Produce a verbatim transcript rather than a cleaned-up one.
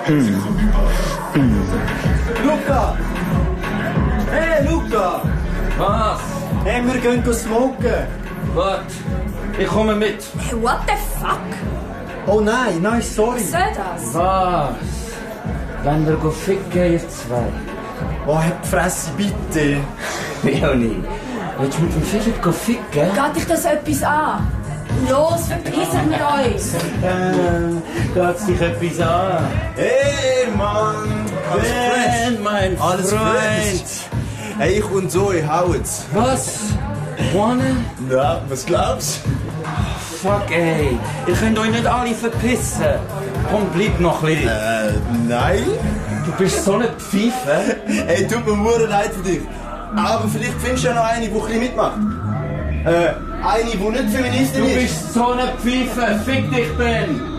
Luca! Hey, Luca! Was? Hey, wir gehen smoken. Warte, ich komme mit. Hey, what the fuck? Oh nein, nein, sorry. Was soll das? Was? Wenn wir go ficken, ihr zwei? Oh, hab die Fresse, bitte. Leonie, willst du mit dem Philipp go ficken? Geht dich das etwas an? Los, verpissen wir uns! Äh, geht's dich etwas an? Hey, Mann! Alles fresh? Ben, mein Alles Freund! fresh! Hey, ich und Zoe, hauen's. Was? Wanna? Ja, was glaubst du? Fuck, ey. Ihr könnt euch nicht alle verpissen. Komm, bleib noch ein bisschen. Äh, nein. Du bist so eine Pfeife. Hey, tut mir verdammt leid für dich. Aber vielleicht findest du ja noch eine, die ein bisschen mitmacht. Äh, eine, die nicht Feministin Du ist. bist so eine Pfeife. Fick dich, Ben.